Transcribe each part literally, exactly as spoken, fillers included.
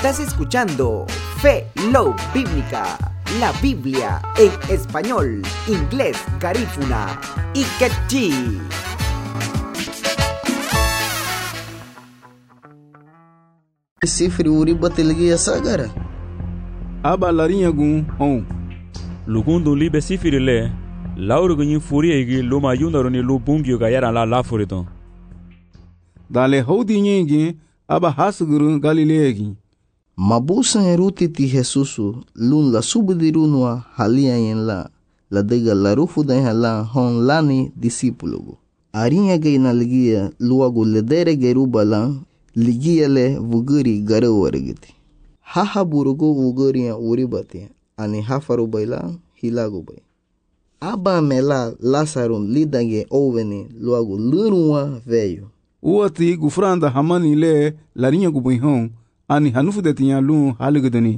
Estás escuchando Fe Love Bíblica, la Biblia en español, inglés, garífuna y quechí. Sifri uri batelgia sagara. Aba larinha gun on. Lugundu libe sifiri le. Lauro gun furia igi luma yundaro ni lubungyo gayara la lafuriton. Dale hodi nyingi aba hasguru Galileegi. Mabusan eruti ti Jesusu lun la subudirunwa halia yen la. La dega la rufu da hala hon lani discípulo. Arinha gaina ligia luago ledere geruba lan. Ligia le vuguri gara waragiti. Haha burugo vuguri ya uribati. Ani hafaru baila hilago bay. Aba mela Lazarun lidage oveni luago luruwa veio. Uati gufranda hamani le larinha gubihon ani hanufu de tinha lun haligdani.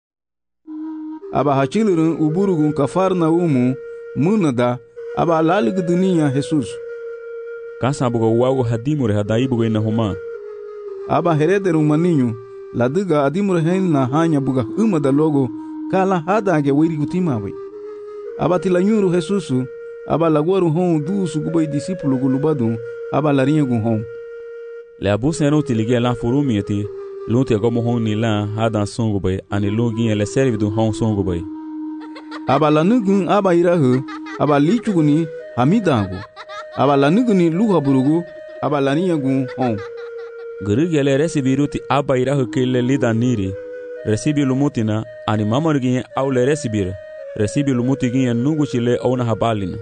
Aba hachilurun uburugun kafarna umu munada aba laligdaniya Jesus. Kasa bugo wago hadimure hadai bugo ina huma. Aba herederum maninho ladiga adimure hen na hanya buga uma da logo kala hada ge wiri gutima bai. Aba tilanyuru Jesus aba lagoru hon du sugubai discípulo gulubadun aba larinha gun hon. Le abusa era utilige la furumieti lunte como hon ni la hada songo bai ani login ele serve do hon songo bai. Aba lanugun aba irahu aba lichuguni hamidango. Aba lanuguni luha burugu aba larinha gun hon. Gurigele resibiruti aba irahu kele lida niri. Resibi lumutina ani mamorginye au le resibire. Resibi lumutigin nugu chile au na habalina.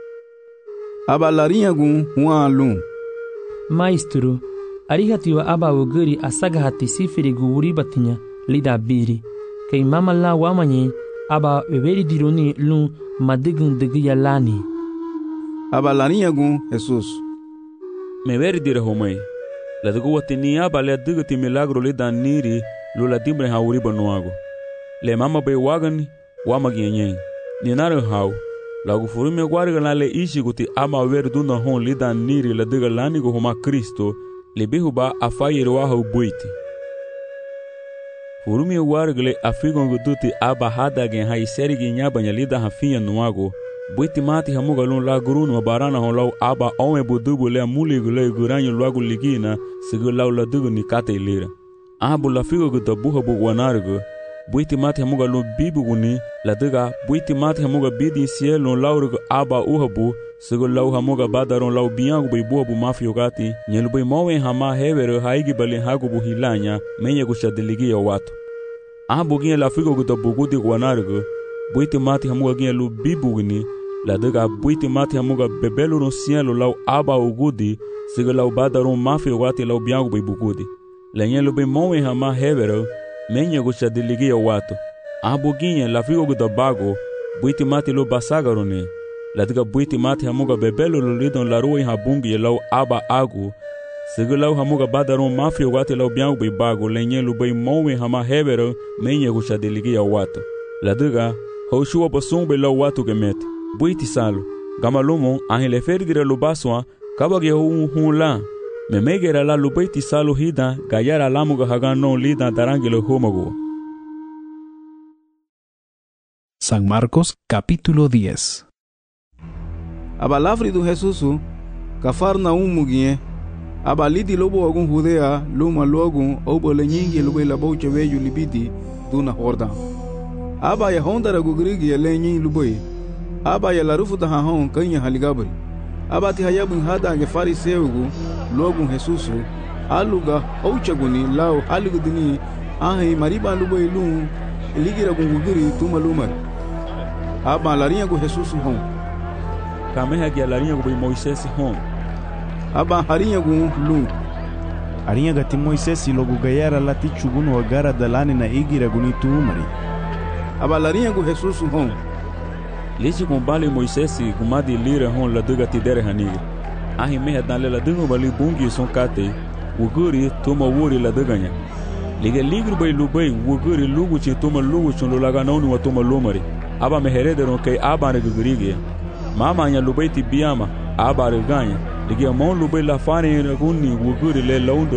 Aba larinha gun huan lum. Maestro, arihatiwa aba uguri asagahati sifiri guwuri batinya lida biri. Kei mama la wamanye aba weberi dironi lum madigun digiya lani. Aba larinha gun Jesus. Meweri dire homai. La dugu watini aba le digati milagro lida niri lula dimbre hauri banuago. Le mama be wagan wama gienyen. Ninaro hau. Lagu furume guarga na le ishi guti ama verduna hon lida niri la diga lani go homa Kristo le bihuba afayir wahu buiti. Furume guarga le afigon guduti aba hada gen hai serigi nyabanya lida hafiya nuago. Buiti mati hamuga lun la gurun wa barana hon lau aba ome budubu le muli gule guranyo luagu ligina sigu lau la dugu ni kate ilira. Abu la figo guda buha bu wanargo. Buiti mati hamuga lun bibu guni la diga buiti mati hamuga bidi siel lun laurgo aba uhabu sigu lau hamuga badaron lau biangu bai buha bu mafio gati nyelu bai mawe hama hevero haigi bali hagu bu hilanya menye gusha diligi ya watu. Abu gine la figo guda bugudi wanargo. Buiti mati hamuga gine lu bibu guni la diga buiti mati hamuga bebelu no cielo lau aba ugudi sigu lau badaron mafio gati lau biangu bai bugudi. La nyelu bai mawe hama hevero menye gusha diligi ya watu. Abu gine la figo guda bago buiti mati lo basagarone. La diga buiti mati hamuga bebelu lo lidon la ruwa habungi lau aba agu. Sigu lau hamuga badaron mafio gati lau biangu bai bago la nyelu bai mawe hama hevero menye gusha diligi ya watu. La diga hoshua basumbe lau watu gemete. Buiti salo, gamalumon ahile ferdire lo baswa, kabage hu hu la. Memegera la lubaiti salo hida, gayara lamuga hagano lida darangelo homogo. San Marcos capítulo diez. Abalafri do Jesusu, kafarna umugie, abalidi lobo agun Judea, luma logun, obo lenyingi lube la boche veju libidi, duna horda. Aba ya hondara gugrigi lenyin luboi. Aba ya larufu da hahon kanya haligabri. Aba ti hayabun hada ge fariseugu logun Jesusu aluga ouchaguni lao alugudini ahi mariba lubo ilun eligira gungugiri tumalumar. Aba larinha go Jesusu hon. Kameha ge larinha go Moisés hon. Aba harinha go lun. Arinha gati Moisés logo gayara lati chugunu agara dalani na igira guni tumari. Aba larinha go Jesusu hon. Lisi kumbali Moisés kumadi lira hon la duga tidere haniga. Ahi meha dale la dungo bali bungi son kate. Wuguri tuma wuri la duganya. Liga ligru bay lubai wuguri lugu chi tuma lugu chun lulaga nauni wa tuma lumari. Aba meherederon kay aba ne gugurigi. Mama nya lubai ti biyama aba reganya. Liga mon lubai la fani raguni wuguri le laundo